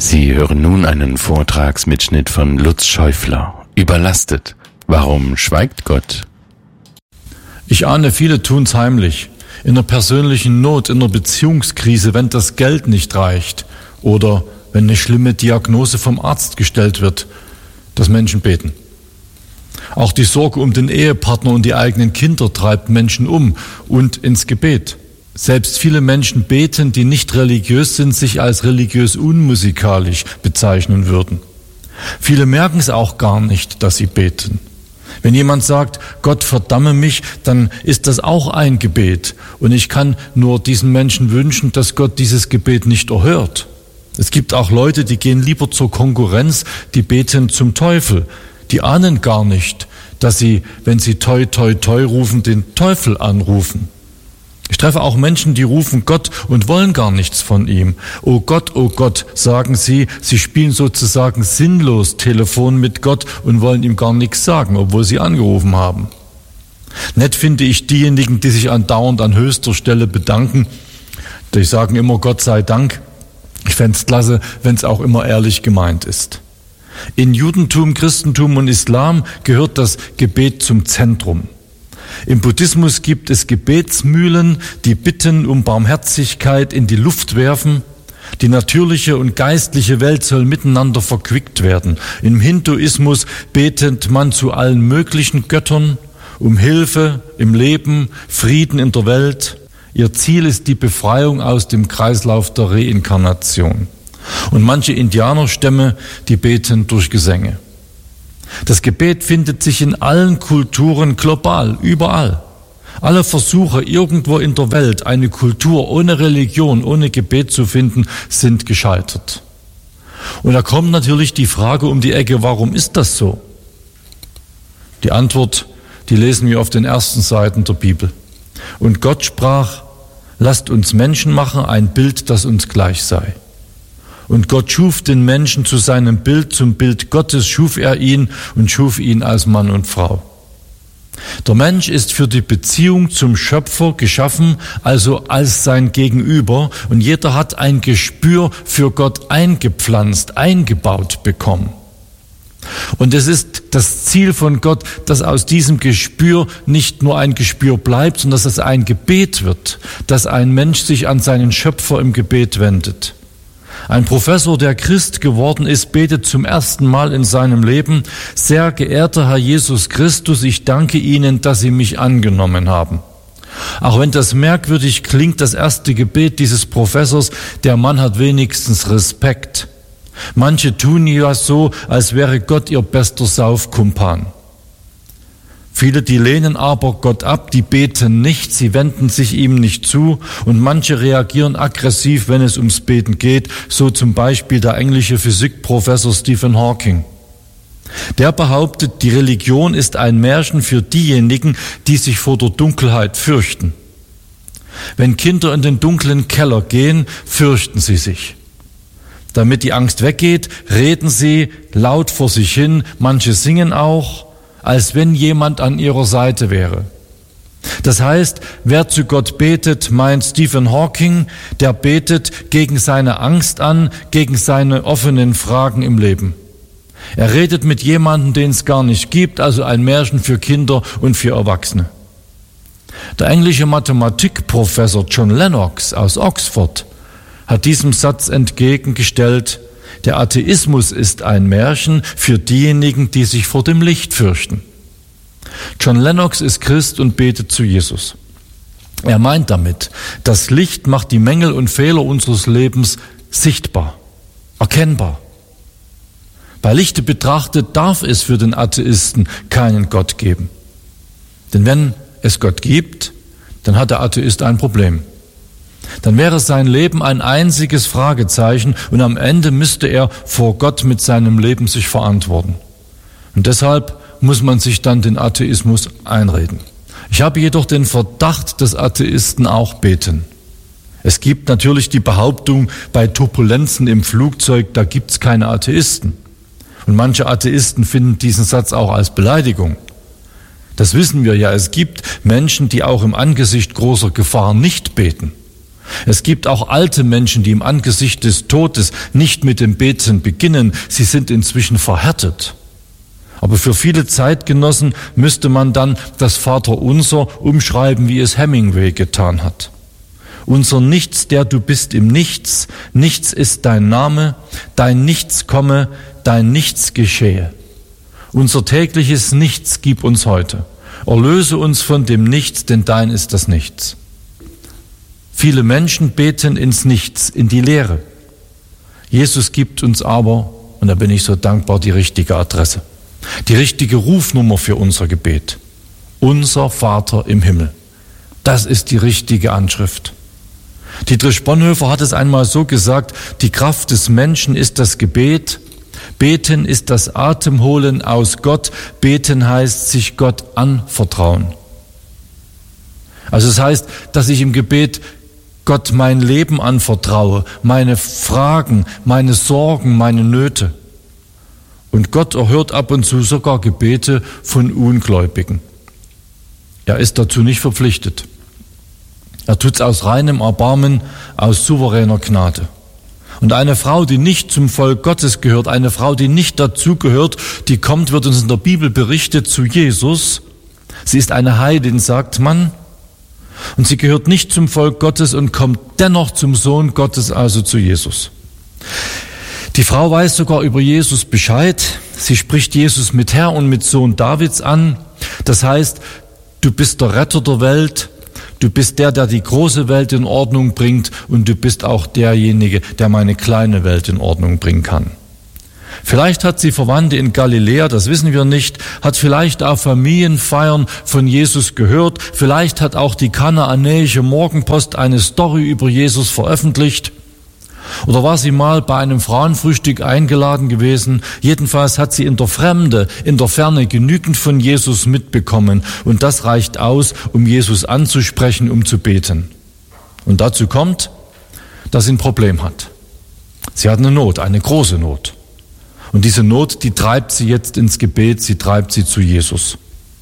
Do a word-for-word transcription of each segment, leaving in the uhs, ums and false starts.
Sie hören nun einen Vortragsmitschnitt von Lutz Schäufler. Überlastet. Warum schweigt Gott? Ich ahne, viele tun's heimlich. In einer persönlichen Not, in einer Beziehungskrise, wenn das Geld nicht reicht. Oder wenn eine schlimme Diagnose vom Arzt gestellt wird, dass Menschen beten. Auch die Sorge um den Ehepartner und die eigenen Kinder treibt Menschen um und ins Gebet. Selbst viele Menschen beten, die nicht religiös sind, sich als religiös unmusikalisch bezeichnen würden. Viele merken es auch gar nicht, dass sie beten. Wenn jemand sagt, Gott verdamme mich, dann ist das auch ein Gebet. Und ich kann nur diesen Menschen wünschen, dass Gott dieses Gebet nicht erhört. Es gibt auch Leute, die gehen lieber zur Konkurrenz, die beten zum Teufel. Die ahnen gar nicht, dass sie, wenn sie toi, toi, toi rufen, den Teufel anrufen. Ich treffe auch Menschen, die rufen Gott und wollen gar nichts von ihm. Oh Gott, oh Gott, sagen sie, sie spielen sozusagen sinnlos Telefon mit Gott und wollen ihm gar nichts sagen, obwohl sie angerufen haben. Nett finde ich diejenigen, die sich andauernd an höchster Stelle bedanken. Die sagen immer Gott sei Dank. Ich fände es klasse, wenn es auch immer ehrlich gemeint ist. In Judentum, Christentum und Islam gehört das Gebet zum Zentrum. Im Buddhismus gibt es Gebetsmühlen, die Bitten um Barmherzigkeit in die Luft werfen. Die natürliche und geistliche Welt soll miteinander verquickt werden. Im Hinduismus betet man zu allen möglichen Göttern um Hilfe im Leben, Frieden in der Welt. Ihr Ziel ist die Befreiung aus dem Kreislauf der Reinkarnation. Und manche Indianerstämme, die beten durch Gesänge. Das Gebet findet sich in allen Kulturen global, überall. Alle Versuche, irgendwo in der Welt eine Kultur ohne Religion, ohne Gebet zu finden, sind gescheitert. Und da kommt natürlich die Frage um die Ecke, warum ist das so? Die Antwort, die lesen wir auf den ersten Seiten der Bibel. Und Gott sprach, lasst uns Menschen machen, ein Bild, das uns gleich sei. Und Gott schuf den Menschen zu seinem Bild, zum Bild Gottes schuf er ihn und schuf ihn als Mann und Frau. Der Mensch ist für die Beziehung zum Schöpfer geschaffen, also als sein Gegenüber, und jeder hat ein Gespür für Gott eingepflanzt, eingebaut bekommen. Und es ist das Ziel von Gott, dass aus diesem Gespür nicht nur ein Gespür bleibt, sondern dass es ein Gebet wird, dass ein Mensch sich an seinen Schöpfer im Gebet wendet. Ein Professor, der Christ geworden ist, betet zum ersten Mal in seinem Leben: Sehr geehrter Herr Jesus Christus, ich danke Ihnen, dass Sie mich angenommen haben. Auch wenn das merkwürdig klingt, das erste Gebet dieses Professors, der Mann hat wenigstens Respekt. Manche tun ja so, als wäre Gott ihr bester Saufkumpan. Viele, die lehnen aber Gott ab, die beten nicht, sie wenden sich ihm nicht zu, und manche reagieren aggressiv, wenn es ums Beten geht, so zum Beispiel der englische Physikprofessor Stephen Hawking. Der behauptet, die Religion ist ein Märchen für diejenigen, die sich vor der Dunkelheit fürchten. Wenn Kinder in den dunklen Keller gehen, fürchten sie sich. Damit die Angst weggeht, reden sie laut vor sich hin, manche singen auch, als wenn jemand an ihrer Seite wäre. Das heißt, wer zu Gott betet, meint Stephen Hawking, der betet gegen seine Angst an, gegen seine offenen Fragen im Leben. Er redet mit jemandem, den es gar nicht gibt, also ein Märchen für Kinder und für Erwachsene. Der englische Mathematikprofessor John Lennox aus Oxford hat diesem Satz entgegengestellt: Der Atheismus ist ein Märchen für diejenigen, die sich vor dem Licht fürchten. John Lennox ist Christ und betet zu Jesus. Er meint damit, das Licht macht die Mängel und Fehler unseres Lebens sichtbar, erkennbar. Bei Lichte betrachtet darf es für den Atheisten keinen Gott geben. Denn wenn es Gott gibt, dann hat der Atheist ein Problem. Dann wäre sein Leben ein einziges Fragezeichen und am Ende müsste er vor Gott mit seinem Leben sich verantworten. Und deshalb muss man sich dann den Atheismus einreden. Ich habe jedoch den Verdacht, dass Atheisten auch beten. Es gibt natürlich die Behauptung, bei Turbulenzen im Flugzeug, da gibt's keine Atheisten. Und manche Atheisten finden diesen Satz auch als Beleidigung. Das wissen wir ja, es gibt Menschen, die auch im Angesicht großer Gefahr nicht beten. Es gibt auch alte Menschen, die im Angesicht des Todes nicht mit dem Beten beginnen. Sie sind inzwischen verhärtet. Aber für viele Zeitgenossen müsste man dann das Vaterunser umschreiben, wie es Hemingway getan hat. Unser Nichts, der du bist im Nichts, nichts ist dein Name, dein Nichts komme, dein Nichts geschehe. Unser tägliches Nichts gib uns heute. Erlöse uns von dem Nichts, denn dein ist das Nichts. Viele Menschen beten ins Nichts, in die Leere. Jesus gibt uns aber, und da bin ich so dankbar, die richtige Adresse, die richtige Rufnummer für unser Gebet. Unser Vater im Himmel. Das ist die richtige Anschrift. Dietrich Bonhoeffer hat es einmal so gesagt, die Kraft des Menschen ist das Gebet, Beten ist das Atemholen aus Gott, Beten heißt sich Gott anvertrauen. Also es heißt, dass ich im Gebet Gott mein Leben anvertraue, meine Fragen, meine Sorgen, meine Nöte. Und Gott erhört ab und zu sogar Gebete von Ungläubigen. Er ist dazu nicht verpflichtet. Er tut es aus reinem Erbarmen, aus souveräner Gnade. Und eine Frau, die nicht zum Volk Gottes gehört, eine Frau, die nicht dazu gehört, die kommt, wird uns in der Bibel berichtet, zu Jesus. Sie ist eine Heidin, sagt man. Und sie gehört nicht zum Volk Gottes und kommt dennoch zum Sohn Gottes, also zu Jesus. Die Frau weiß sogar über Jesus Bescheid. Sie spricht Jesus mit Herr und mit Sohn Davids an. Das heißt, du bist der Retter der Welt, du bist der, der die große Welt in Ordnung bringt und du bist auch derjenige, der meine kleine Welt in Ordnung bringen kann. Vielleicht hat sie Verwandte in Galiläa, das wissen wir nicht, hat vielleicht auch Familienfeiern von Jesus gehört, vielleicht hat auch die kanaanäische Morgenpost eine Story über Jesus veröffentlicht. Oder war sie mal bei einem Frauenfrühstück eingeladen gewesen? Jedenfalls hat sie in der Fremde, in der Ferne genügend von Jesus mitbekommen. Und das reicht aus, um Jesus anzusprechen, um zu beten. Und dazu kommt, dass sie ein Problem hat. Sie hat eine Not, eine große Not. Und diese Not, die treibt sie jetzt ins Gebet, sie treibt sie zu Jesus.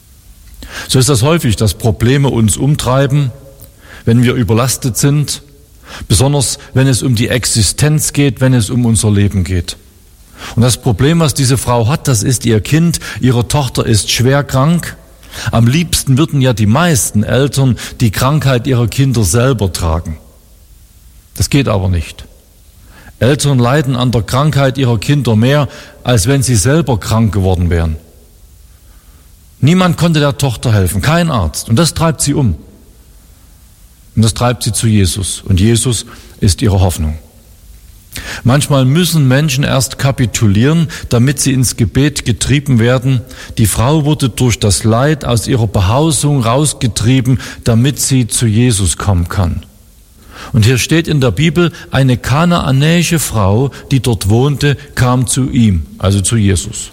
So ist das häufig, dass Probleme uns umtreiben, wenn wir überlastet sind, besonders wenn es um die Existenz geht, wenn es um unser Leben geht. Und das Problem, was diese Frau hat, das ist ihr Kind, ihre Tochter ist schwer krank. Am liebsten würden ja die meisten Eltern die Krankheit ihrer Kinder selber tragen. Das geht aber nicht. Eltern leiden an der Krankheit ihrer Kinder mehr, als wenn sie selber krank geworden wären. Niemand konnte der Tochter helfen, kein Arzt. Und das treibt sie um. Und das treibt sie zu Jesus. Und Jesus ist ihre Hoffnung. Manchmal müssen Menschen erst kapitulieren, damit sie ins Gebet getrieben werden. Die Frau wurde durch das Leid aus ihrer Behausung rausgetrieben, damit sie zu Jesus kommen kann. Und hier steht in der Bibel, eine kanaanäische Frau, die dort wohnte, kam zu ihm, also zu Jesus.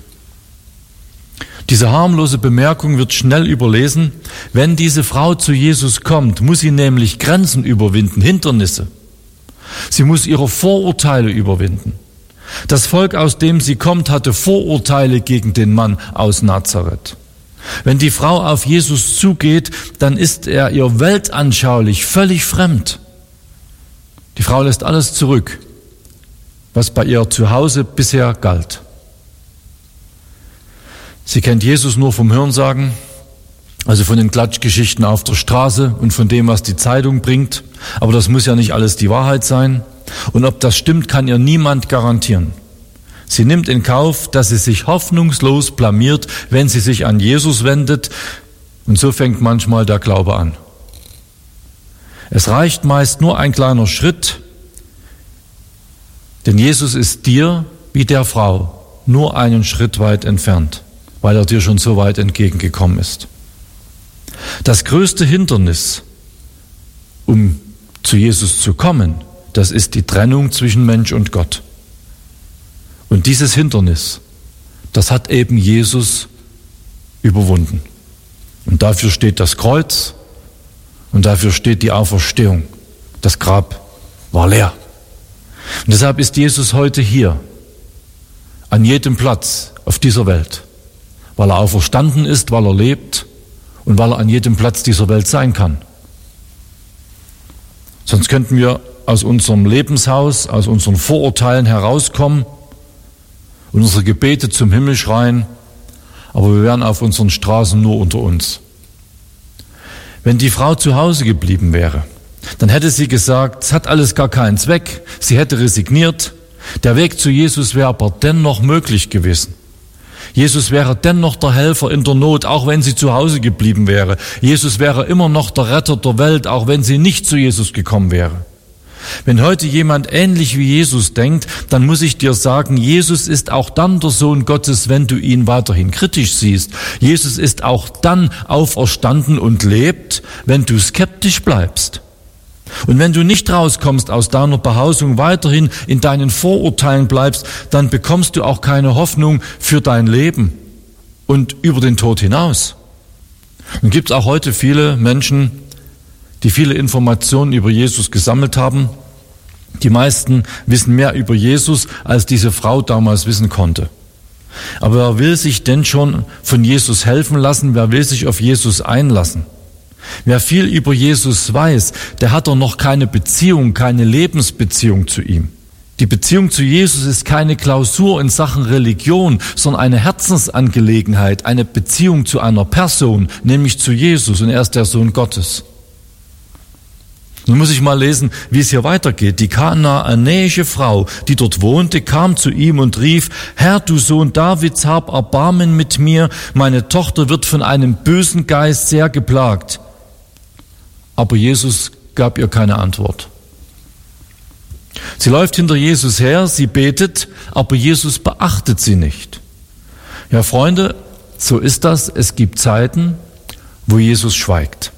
Diese harmlose Bemerkung wird schnell überlesen. Wenn diese Frau zu Jesus kommt, muss sie nämlich Grenzen überwinden, Hindernisse. Sie muss ihre Vorurteile überwinden. Das Volk, aus dem sie kommt, hatte Vorurteile gegen den Mann aus Nazareth. Wenn die Frau auf Jesus zugeht, dann ist er ihr weltanschaulich völlig fremd. Die Frau lässt alles zurück, was bei ihr zu Hause bisher galt. Sie kennt Jesus nur vom Hörensagen, also von den Klatschgeschichten auf der Straße und von dem, was die Zeitung bringt. Aber das muss ja nicht alles die Wahrheit sein. Und ob das stimmt, kann ihr niemand garantieren. Sie nimmt in Kauf, dass sie sich hoffnungslos blamiert, wenn sie sich an Jesus wendet. Und so fängt manchmal der Glaube an. Es reicht meist nur ein kleiner Schritt, denn Jesus ist dir, wie der Frau, nur einen Schritt weit entfernt, weil er dir schon so weit entgegengekommen ist. Das größte Hindernis, um zu Jesus zu kommen, das ist die Trennung zwischen Mensch und Gott. Und dieses Hindernis, das hat eben Jesus überwunden. Und dafür steht das Kreuz und dafür steht die Auferstehung. Das Grab war leer. Und deshalb ist Jesus heute hier, an jedem Platz auf dieser Welt, weil er auferstanden ist, weil er lebt und weil er an jedem Platz dieser Welt sein kann. Sonst könnten wir aus unserem Lebenshaus, aus unseren Vorurteilen herauskommen und unsere Gebete zum Himmel schreien, aber wir wären auf unseren Straßen nur unter uns. Wenn die Frau zu Hause geblieben wäre, dann hätte sie gesagt, es hat alles gar keinen Zweck, sie hätte resigniert, der Weg zu Jesus wäre aber dennoch möglich gewesen. Jesus wäre dennoch der Helfer in der Not, auch wenn sie zu Hause geblieben wäre. Jesus wäre immer noch der Retter der Welt, auch wenn sie nicht zu Jesus gekommen wäre. Wenn heute jemand ähnlich wie Jesus denkt, dann muss ich dir sagen, Jesus ist auch dann der Sohn Gottes, wenn du ihn weiterhin kritisch siehst. Jesus ist auch dann auferstanden und lebt, wenn du skeptisch bleibst. Und wenn du nicht rauskommst aus deiner Behausung, weiterhin in deinen Vorurteilen bleibst, dann bekommst du auch keine Hoffnung für dein Leben und über den Tod hinaus. Und gibt es auch heute viele Menschen, die viele Informationen über Jesus gesammelt haben. Die meisten wissen mehr über Jesus, als diese Frau damals wissen konnte. Aber wer will sich denn schon von Jesus helfen lassen? Wer will sich auf Jesus einlassen? Wer viel über Jesus weiß, der hat doch noch keine Beziehung, keine Lebensbeziehung zu ihm. Die Beziehung zu Jesus ist keine Klausur in Sachen Religion, sondern eine Herzensangelegenheit, eine Beziehung zu einer Person, nämlich zu Jesus, und er ist der Sohn Gottes. Nun muss ich mal lesen, wie es hier weitergeht. Die kanaanäische Frau, die dort wohnte, kam zu ihm und rief, Herr, du Sohn Davids, hab Erbarmen mit mir, meine Tochter wird von einem bösen Geist sehr geplagt. Aber Jesus gab ihr keine Antwort. Sie läuft hinter Jesus her, sie betet, aber Jesus beachtet sie nicht. Ja, Freunde, so ist das. Es gibt Zeiten, wo Jesus schweigt.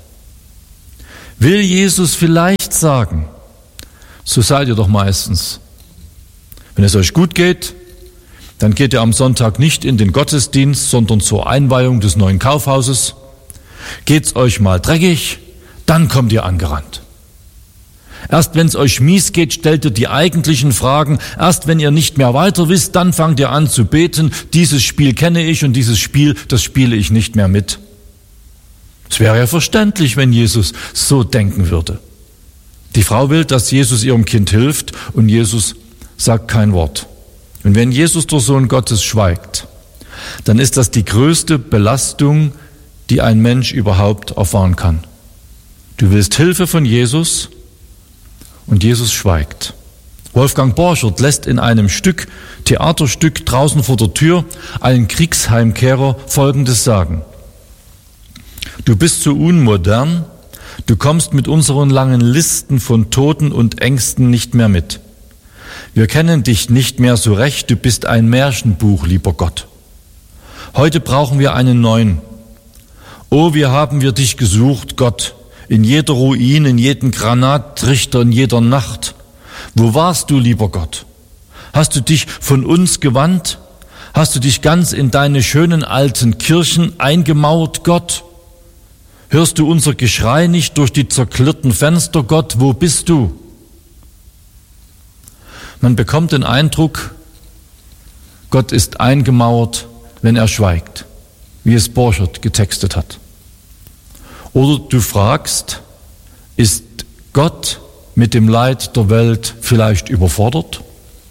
Will Jesus vielleicht sagen, so seid ihr doch meistens. Wenn es euch gut geht, dann geht ihr am Sonntag nicht in den Gottesdienst, sondern zur Einweihung des neuen Kaufhauses. Geht's euch mal dreckig, dann kommt ihr angerannt. Erst wenn es euch mies geht, stellt ihr die eigentlichen Fragen. Erst wenn ihr nicht mehr weiter wisst, dann fangt ihr an zu beten. Dieses Spiel kenne ich und dieses Spiel, das spiele ich nicht mehr mit. Es wäre ja verständlich, wenn Jesus so denken würde. Die Frau will, dass Jesus ihrem Kind hilft und Jesus sagt kein Wort. Und wenn Jesus, der Sohn Gottes, schweigt, dann ist das die größte Belastung, die ein Mensch überhaupt erfahren kann. Du willst Hilfe von Jesus und Jesus schweigt. Wolfgang Borchert lässt in einem Stück, Theaterstück draußen vor der Tür, einen Kriegsheimkehrer Folgendes sagen. Du bist so unmodern, du kommst mit unseren langen Listen von Toten und Ängsten nicht mehr mit. Wir kennen dich nicht mehr so recht, du bist ein Märchenbuch, lieber Gott. Heute brauchen wir einen neuen. Oh, wie haben wir dich gesucht, Gott, in jeder Ruine, in jedem Granattrichter, in jeder Nacht. Wo warst du, lieber Gott? Hast du dich von uns gewandt? Hast du dich ganz in deine schönen alten Kirchen eingemauert, Gott? Hörst du unser Geschrei nicht durch die zerklirrten Fenster, Gott? Wo bist du? Man bekommt den Eindruck, Gott ist eingemauert, wenn er schweigt, wie es Borchert getextet hat. Oder du fragst, ist Gott mit dem Leid der Welt vielleicht überfordert?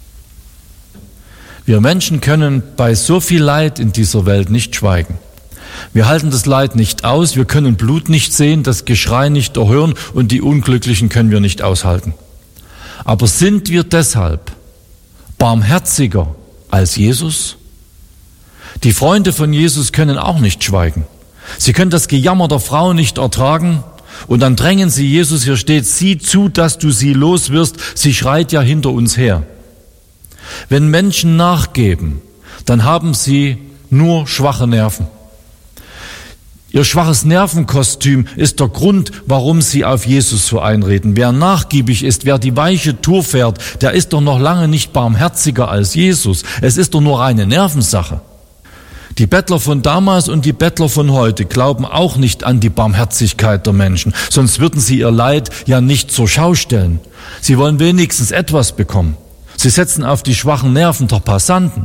Wir Menschen können bei so viel Leid in dieser Welt nicht schweigen. Wir halten das Leid nicht aus, wir können Blut nicht sehen, das Geschrei nicht erhören und die Unglücklichen können wir nicht aushalten. Aber sind wir deshalb barmherziger als Jesus? Die Freunde von Jesus können auch nicht schweigen. Sie können das Gejammer der Frau nicht ertragen und dann drängen sie Jesus, hier steht, sieh zu, dass du sie los wirst, sie schreit ja hinter uns her. Wenn Menschen nachgeben, dann haben sie nur schwache Nerven. Ihr schwaches Nervenkostüm ist der Grund, warum sie auf Jesus so einreden. Wer nachgiebig ist, wer die weiche Tour fährt, der ist doch noch lange nicht barmherziger als Jesus. Es ist doch nur eine Nervensache. Die Bettler von damals und die Bettler von heute glauben auch nicht an die Barmherzigkeit der Menschen, sonst würden sie ihr Leid ja nicht zur Schau stellen. Sie wollen wenigstens etwas bekommen. Sie setzen auf die schwachen Nerven der Passanten.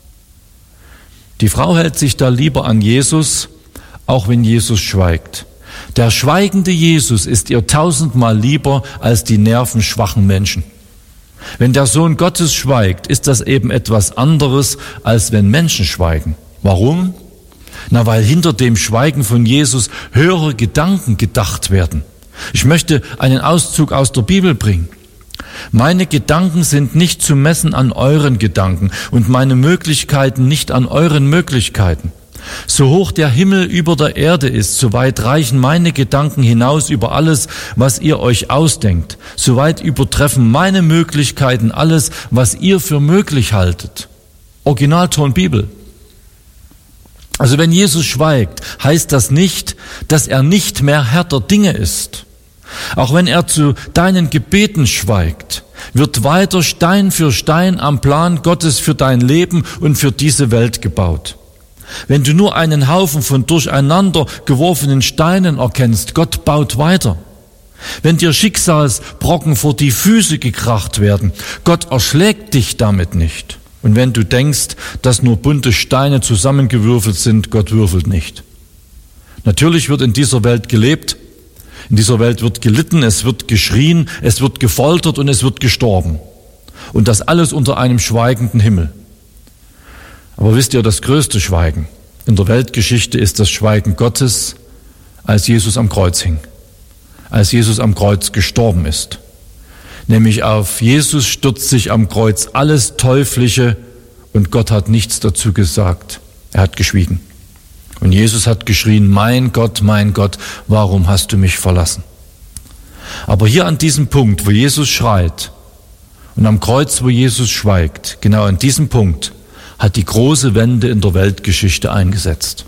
Die Frau hält sich da lieber an Jesus, auch wenn Jesus schweigt. Der schweigende Jesus ist ihr tausendmal lieber als die nervenschwachen Menschen. Wenn der Sohn Gottes schweigt, ist das eben etwas anderes, als wenn Menschen schweigen. Warum? Na, weil hinter dem Schweigen von Jesus höhere Gedanken gedacht werden. Ich möchte einen Auszug aus der Bibel bringen. Meine Gedanken sind nicht zu messen an euren Gedanken und meine Möglichkeiten nicht an euren Möglichkeiten. So hoch der Himmel über der Erde ist, so weit reichen meine Gedanken hinaus über alles, was ihr euch ausdenkt. So weit übertreffen meine Möglichkeiten alles, was ihr für möglich haltet. Originalton Bibel. Also wenn Jesus schweigt, heißt das nicht, dass er nicht mehr Herr der Dinge ist. Auch wenn er zu deinen Gebeten schweigt, wird weiter Stein für Stein am Plan Gottes für dein Leben und für diese Welt gebaut. Wenn du nur einen Haufen von durcheinander geworfenen Steinen erkennst, Gott baut weiter. Wenn dir Schicksalsbrocken vor die Füße gekracht werden, Gott erschlägt dich damit nicht. Und wenn du denkst, dass nur bunte Steine zusammengewürfelt sind, Gott würfelt nicht. Natürlich wird in dieser Welt gelebt, in dieser Welt wird gelitten, es wird geschrien, es wird gefoltert und es wird gestorben. Und das alles unter einem schweigenden Himmel. Aber wisst ihr, das größte Schweigen in der Weltgeschichte ist das Schweigen Gottes, als Jesus am Kreuz hing, als Jesus am Kreuz gestorben ist. Nämlich auf Jesus stürzt sich am Kreuz alles Teuflische und Gott hat nichts dazu gesagt. Er hat geschwiegen. Und Jesus hat geschrien, mein Gott, mein Gott, warum hast du mich verlassen? Aber hier an diesem Punkt, wo Jesus schreit und am Kreuz, wo Jesus schweigt, genau an diesem Punkt hat die große Wende in der Weltgeschichte eingesetzt.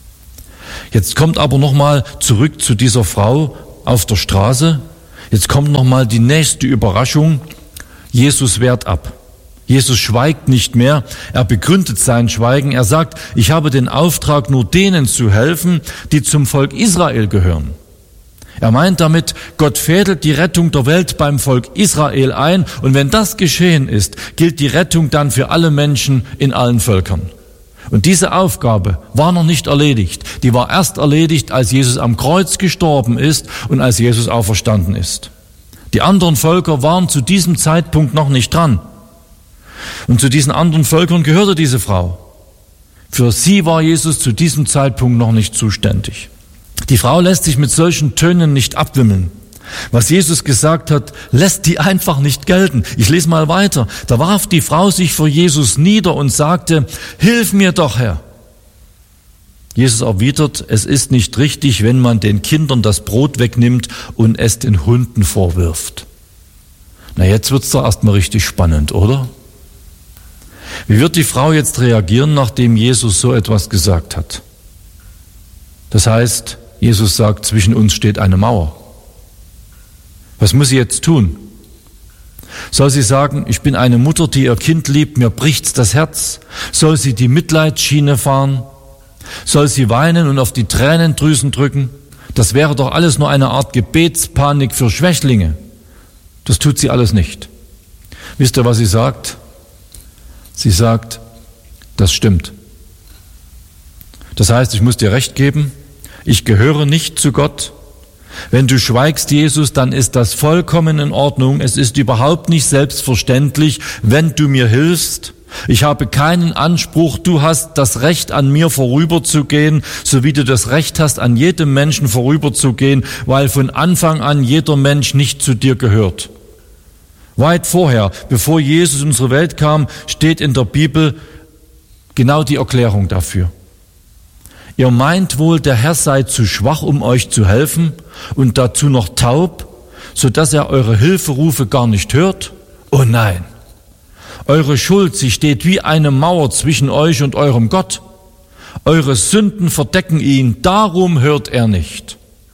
Jetzt kommt aber nochmal zurück zu dieser Frau auf der Straße. Jetzt kommt nochmal die nächste Überraschung. Jesus wehrt ab. Jesus schweigt nicht mehr. Er begründet sein Schweigen. Er sagt, ich habe den Auftrag, nur denen zu helfen, die zum Volk Israel gehören. Er meint damit, Gott fädelt die Rettung der Welt beim Volk Israel ein und wenn das geschehen ist, gilt die Rettung dann für alle Menschen in allen Völkern. Und diese Aufgabe war noch nicht erledigt. Die war erst erledigt, als Jesus am Kreuz gestorben ist und als Jesus auferstanden ist. Die anderen Völker waren zu diesem Zeitpunkt noch nicht dran. Und zu diesen anderen Völkern gehörte diese Frau. Für sie war Jesus zu diesem Zeitpunkt noch nicht zuständig. Die Frau lässt sich mit solchen Tönen nicht abwimmeln. Was Jesus gesagt hat, lässt die einfach nicht gelten. Ich lese mal weiter. Da warf die Frau sich vor Jesus nieder und sagte, hilf mir doch, Herr. Jesus erwidert, es ist nicht richtig, wenn man den Kindern das Brot wegnimmt und es den Hunden vorwirft. Na, jetzt wird's doch erstmal richtig spannend, oder? Wie wird die Frau jetzt reagieren, nachdem Jesus so etwas gesagt hat? Das heißt, Jesus sagt, zwischen uns steht eine Mauer. Was muss sie jetzt tun? Soll sie sagen, ich bin eine Mutter, die ihr Kind liebt, mir bricht's das Herz? Soll sie die Mitleidsschiene fahren? Soll sie weinen und auf die Tränendrüsen drücken? Das wäre doch alles nur eine Art Gebetspanik für Schwächlinge. Das tut sie alles nicht. Wisst ihr, was sie sagt? Sie sagt, das stimmt. Das heißt, ich muss dir recht geben, ich gehöre nicht zu Gott. Wenn du schweigst, Jesus, dann ist das vollkommen in Ordnung. Es ist überhaupt nicht selbstverständlich, wenn du mir hilfst. Ich habe keinen Anspruch, du hast das Recht, an mir vorüberzugehen, so wie du das Recht hast, an jedem Menschen vorüberzugehen, weil von Anfang an jeder Mensch nicht zu dir gehört. Weit vorher, bevor Jesus in unsere Welt kam, steht in der Bibel genau die Erklärung dafür. Ihr meint wohl, der Herr sei zu schwach, um euch zu helfen und dazu noch taub, so dass er eure Hilferufe gar nicht hört? Oh nein! Eure Schuld, sie steht wie eine Mauer zwischen euch und eurem Gott. Eure Sünden verdecken ihn, darum hört er nicht.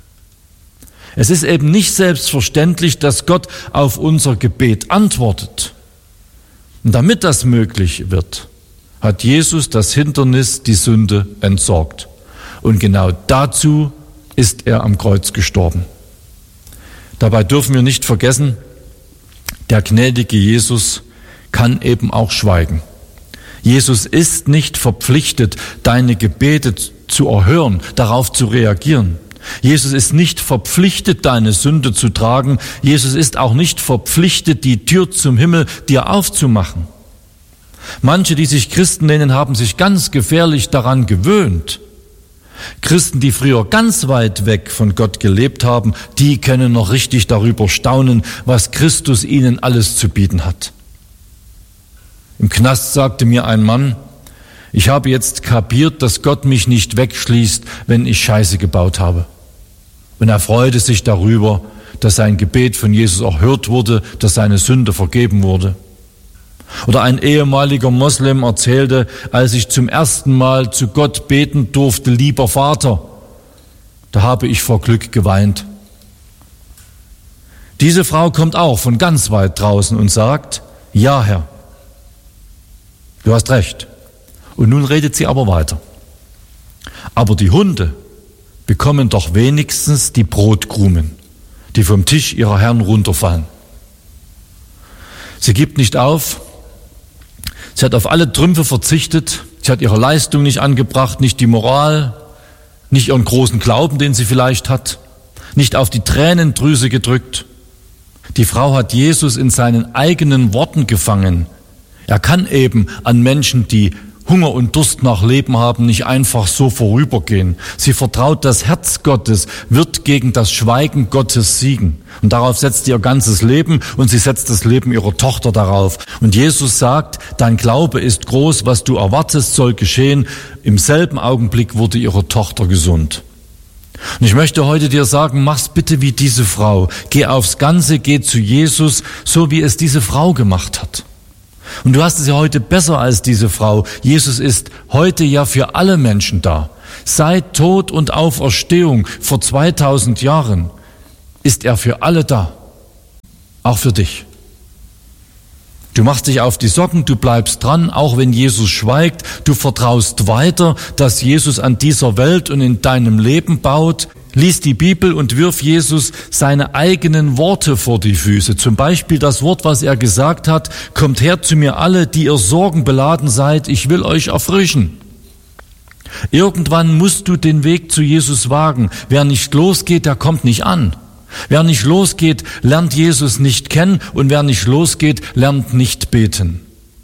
Es ist eben nicht selbstverständlich, dass Gott auf unser Gebet antwortet. Und damit das möglich wird, hat Jesus das Hindernis, die Sünde, entsorgt. Und genau dazu ist er am Kreuz gestorben. Dabei dürfen wir nicht vergessen, der gnädige Jesus kann eben auch schweigen. Jesus ist nicht verpflichtet, deine Gebete zu erhören, darauf zu reagieren. Jesus ist nicht verpflichtet, deine Sünde zu tragen. Jesus ist auch nicht verpflichtet, die Tür zum Himmel dir aufzumachen. Manche, die sich Christen nennen, haben sich ganz gefährlich daran gewöhnt. Christen, die früher ganz weit weg von Gott gelebt haben, die können noch richtig darüber staunen, was Christus ihnen alles zu bieten hat. Im Knast sagte mir ein Mann, ich habe jetzt kapiert, dass Gott mich nicht wegschließt, wenn ich Scheiße gebaut habe. Und er freute sich darüber, dass sein Gebet von Jesus erhört wurde, dass seine Sünde vergeben wurde. Oder ein ehemaliger Moslem erzählte, als ich zum ersten Mal zu Gott beten durfte, lieber Vater, da habe ich vor Glück geweint. Diese Frau kommt auch von ganz weit draußen und sagt, ja Herr, du hast recht. Und nun redet sie aber weiter. Aber die Hunde bekommen doch wenigstens die Brotkrumen, die vom Tisch ihrer Herren runterfallen. Sie gibt nicht auf. Sie hat auf alle Trümpfe verzichtet. Sie hat ihre Leistung nicht angebracht, nicht die Moral, nicht ihren großen Glauben, den sie vielleicht hat, nicht auf die Tränendrüse gedrückt. Die Frau hat Jesus in seinen eigenen Worten gefangen. Er kann eben an Menschen, die Hunger und Durst nach Leben haben, nicht einfach so vorübergehen. Sie vertraut, das Herz Gottes wird gegen das Schweigen Gottes siegen. Und darauf setzt ihr ganzes Leben und sie setzt das Leben ihrer Tochter darauf. Und Jesus sagt, dein Glaube ist groß, was du erwartest, soll geschehen. Im selben Augenblick wurde ihre Tochter gesund. Und ich möchte heute dir sagen, mach's bitte wie diese Frau. Geh aufs Ganze, geh zu Jesus, so wie es diese Frau gemacht hat. Und du hast es ja heute besser als diese Frau. Jesus ist heute ja für alle Menschen da. Seit Tod und Auferstehung vor zweitausend Jahren ist er für alle da. Auch für dich. Du machst dich auf die Socken, du bleibst dran, auch wenn Jesus schweigt. Du vertraust weiter, dass Jesus an dieser Welt und in deinem Leben baut. Lies die Bibel und wirf Jesus seine eigenen Worte vor die Füße. Zum Beispiel das Wort, was er gesagt hat, kommt her zu mir alle, die ihr sorgenbeladen seid, ich will euch erfrischen. Irgendwann musst du den Weg zu Jesus wagen. Wer nicht losgeht, der kommt nicht an. Wer nicht losgeht, lernt Jesus nicht kennen und wer nicht losgeht, lernt nicht beten.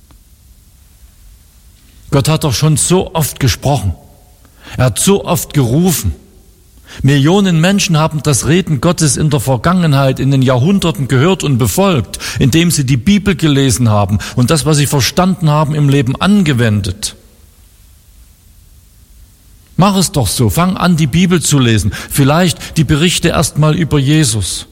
Gott hat doch schon so oft gesprochen. Er hat so oft gerufen. Millionen Menschen haben das Reden Gottes in der Vergangenheit, in den Jahrhunderten gehört und befolgt, indem sie die Bibel gelesen haben und das, was sie verstanden haben, im Leben angewendet. Mach es doch so, fang an, die Bibel zu lesen, vielleicht die Berichte erstmal über Jesus.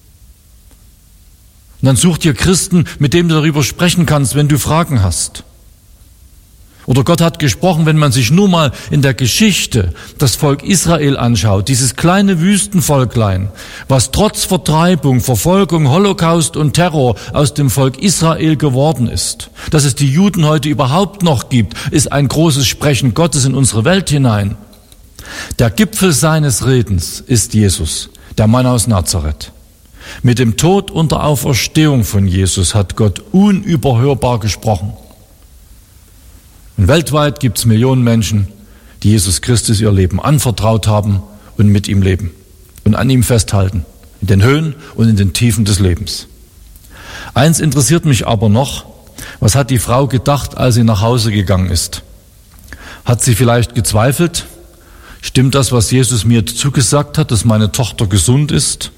Und dann such dir Christen, mit denen du darüber sprechen kannst, wenn du Fragen hast. Oder Gott hat gesprochen, wenn man sich nur mal in der Geschichte das Volk Israel anschaut, dieses kleine Wüstenvolklein, was trotz Vertreibung, Verfolgung, Holocaust und Terror aus dem Volk Israel geworden ist. Dass es die Juden heute überhaupt noch gibt, ist ein großes Sprechen Gottes in unsere Welt hinein. Der Gipfel seines Redens ist Jesus, der Mann aus Nazareth. Mit dem Tod und der Auferstehung von Jesus hat Gott unüberhörbar gesprochen. Und weltweit gibt es Millionen Menschen, die Jesus Christus ihr Leben anvertraut haben und mit ihm leben und an ihm festhalten, in den Höhen und in den Tiefen des Lebens. Eins interessiert mich aber noch, was hat die Frau gedacht, als sie nach Hause gegangen ist? Hat sie vielleicht gezweifelt? Stimmt das, was Jesus mir zugesagt hat, dass meine Tochter gesund ist?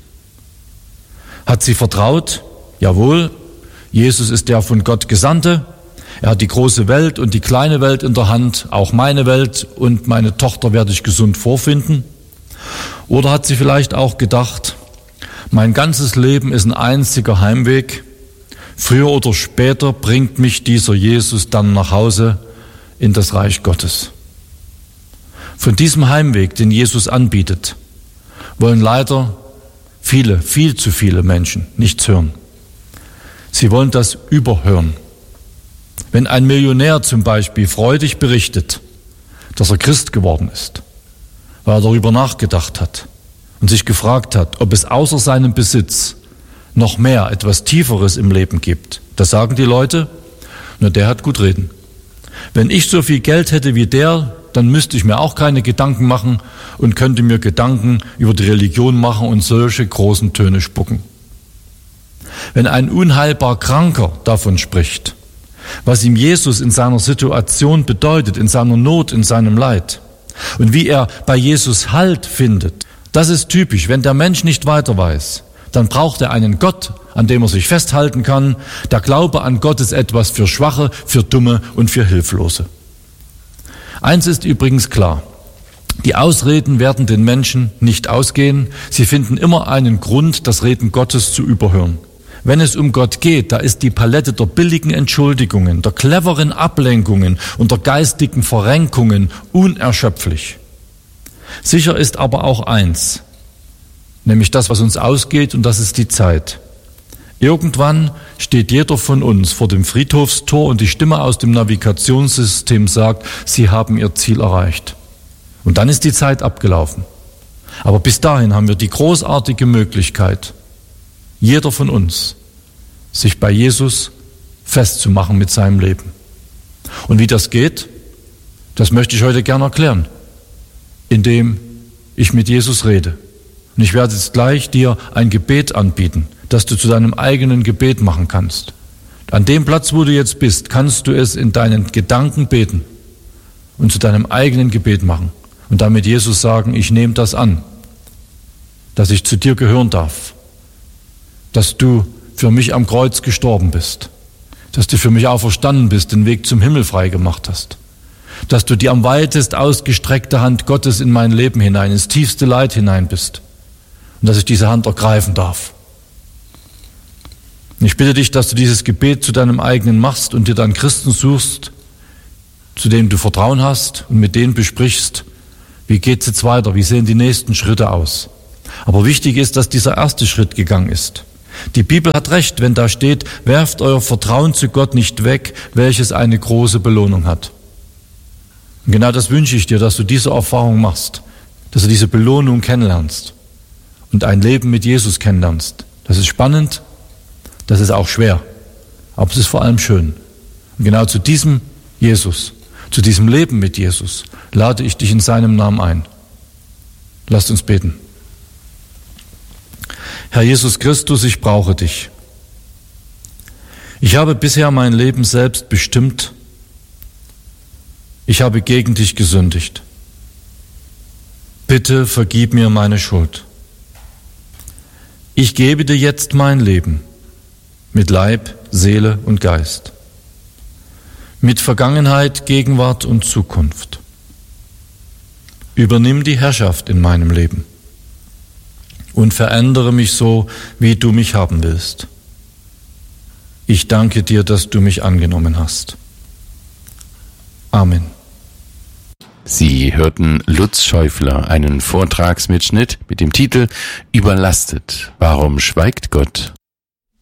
Hat sie vertraut? Jawohl, Jesus ist der von Gott Gesandte. Er hat die große Welt und die kleine Welt in der Hand, auch meine Welt und meine Tochter werde ich gesund vorfinden. Oder hat sie vielleicht auch gedacht, mein ganzes Leben ist ein einziger Heimweg. Früher oder später bringt mich dieser Jesus dann nach Hause in das Reich Gottes. Von diesem Heimweg, den Jesus anbietet, wollen leider viele, viel zu viele Menschen nichts hören. Sie wollen das überhören. Wenn ein Millionär zum Beispiel freudig berichtet, dass er Christ geworden ist, weil er darüber nachgedacht hat und sich gefragt hat, ob es außer seinem Besitz noch mehr, etwas Tieferes im Leben gibt, da sagen die Leute, na, der hat gut reden. Wenn ich so viel Geld hätte wie der, dann müsste ich mir auch keine Gedanken machen und könnte mir Gedanken über die Religion machen und solche großen Töne spucken. Wenn ein unheilbar Kranker davon spricht, was ihm Jesus in seiner Situation bedeutet, in seiner Not, in seinem Leid und wie er bei Jesus Halt findet, das ist typisch. Wenn der Mensch nicht weiter weiß, dann braucht er einen Gott, an dem er sich festhalten kann. Der Glaube an Gott ist etwas für Schwache, für Dumme und für Hilflose. Eins ist übrigens klar: Die Ausreden werden den Menschen nicht ausgehen. Sie finden immer einen Grund, das Reden Gottes zu überhören. Wenn es um Gott geht, da ist die Palette der billigen Entschuldigungen, der cleveren Ablenkungen und der geistigen Verrenkungen unerschöpflich. Sicher ist aber auch eins, nämlich das, was uns ausgeht, und das ist die Zeit. Irgendwann steht jeder von uns vor dem Friedhofstor und die Stimme aus dem Navigationssystem sagt, Sie haben Ihr Ziel erreicht. Und dann ist die Zeit abgelaufen. Aber bis dahin haben wir die großartige Möglichkeit, jeder von uns, sich bei Jesus festzumachen mit seinem Leben. Und wie das geht, das möchte ich heute gerne erklären, indem ich mit Jesus rede. Und ich werde jetzt gleich dir ein Gebet anbieten, das du zu deinem eigenen Gebet machen kannst. An dem Platz, wo du jetzt bist, kannst du es in deinen Gedanken beten und zu deinem eigenen Gebet machen. Und damit Jesus sagen, ich nehme das an, dass ich zu dir gehören darf, dass du für mich am Kreuz gestorben bist, dass du für mich auferstanden bist, den Weg zum Himmel frei gemacht hast, dass du die am weitest ausgestreckte Hand Gottes in mein Leben hinein, ins tiefste Leid hinein bist und dass ich diese Hand ergreifen darf. Und ich bitte dich, dass du dieses Gebet zu deinem eigenen machst und dir dann Christen suchst, zu denen du Vertrauen hast und mit denen besprichst, wie geht's jetzt weiter, wie sehen die nächsten Schritte aus. Aber wichtig ist, dass dieser erste Schritt gegangen ist. Die Bibel hat recht, wenn da steht, werft euer Vertrauen zu Gott nicht weg, welches eine große Belohnung hat. Und genau das wünsche ich dir, dass du diese Erfahrung machst, dass du diese Belohnung kennenlernst und ein Leben mit Jesus kennenlernst. Das ist spannend, das ist auch schwer, aber es ist vor allem schön. Und genau zu diesem Jesus, zu diesem Leben mit Jesus, lade ich dich in seinem Namen ein. Lasst uns beten. Herr Jesus Christus, ich brauche dich. Ich habe bisher mein Leben selbst bestimmt. Ich habe gegen dich gesündigt. Bitte vergib mir meine Schuld. Ich gebe dir jetzt mein Leben mit Leib, Seele und Geist, mit Vergangenheit, Gegenwart und Zukunft. Übernimm die Herrschaft in meinem Leben und verändere mich so, wie du mich haben willst. Ich danke dir, dass du mich angenommen hast. Amen. Sie hörten Lutz Schäufler, einen Vortragsmitschnitt mit dem Titel Überlastet. Warum schweigt Gott?